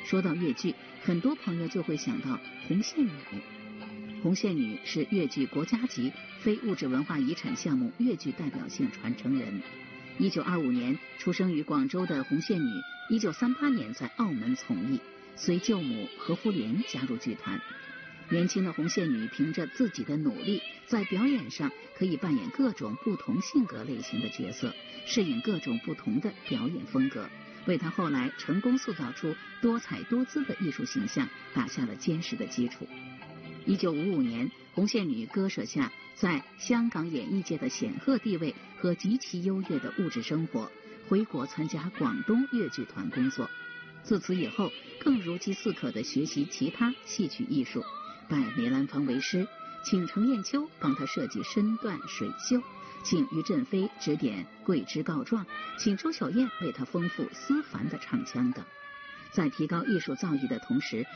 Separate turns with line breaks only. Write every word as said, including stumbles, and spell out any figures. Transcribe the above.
说到越剧，很多朋友就会想到红线女。红线女是越剧国家级非物质文化遗产项目越剧代表性传承人。一九二五年出生于广州的红线女，一九三八年在澳门从艺，随舅母何福莲加入剧团。年轻的红线女凭着自己的努力，在表演上可以扮演各种不同性格类型的角色，适应各种不同的表演风格，为她后来成功塑造出多彩多姿的艺术形象打下了坚实的基础。一九五五年，红线女割舍下在香港演艺界的显赫地位和极其优越的物质生活，回国参加广东越剧团工作。自此以后，更如饥似渴地学习其他戏曲艺术，拜梅兰芳为师，请程砚秋帮他设计身段水袖，请于振飞指点桂枝告状，请周小燕为他丰富思凡的唱腔等。在提高艺术造诣的同时，